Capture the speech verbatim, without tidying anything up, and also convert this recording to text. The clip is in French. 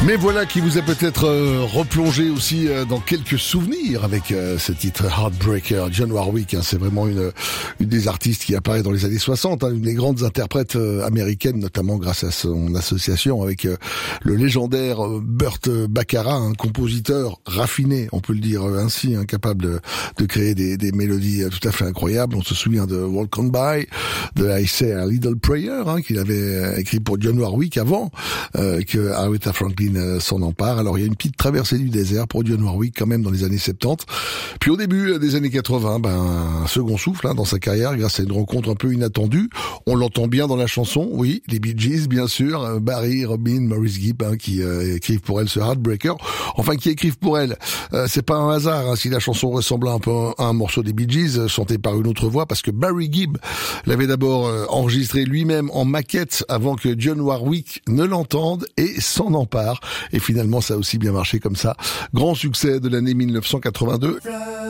Mais voilà qui vous a peut-être euh, replongé aussi euh, dans quelques souvenirs avec euh, ce titre Heartbreaker. Dionne Warwick, hein, c'est vraiment une, une des artistes qui apparaît dans les années soixante, hein, une des grandes interprètes euh, américaines, notamment grâce à son association avec euh, le légendaire euh, Burt Bacharach, un compositeur raffiné, on peut le dire euh, ainsi, hein, capable de, de créer des, des mélodies euh, tout à fait incroyables. On se souvient de Walk On By, de I Say a Little Prayer, hein, qu'il avait euh, écrit pour Dionne Warwick avant euh, que Aretha Franklin s'en empare. Alors il y a une petite traversée du désert pour Dionne Warwick quand même dans les années soixante-dix. Puis au début des années quatre-vingts, ben un second souffle hein, dans sa carrière grâce à une rencontre un peu inattendue. On l'entend bien dans la chanson, oui, les Bee Gees bien sûr, Barry, Robin, Maurice Gibb hein, qui euh, écrivent pour elle ce Heartbreaker. Enfin qui écrivent pour elle. Euh, c'est pas un hasard hein, si la chanson ressemble un peu à un morceau des Bee Gees chanté par une autre voix parce que Barry Gibb l'avait d'abord euh, enregistré lui-même en maquette avant que Dionne Warwick ne l'entende et s'en empare. Et finalement, ça a aussi bien marché comme ça. Grand succès de l'année mille neuf cent quatre-vingt-deux.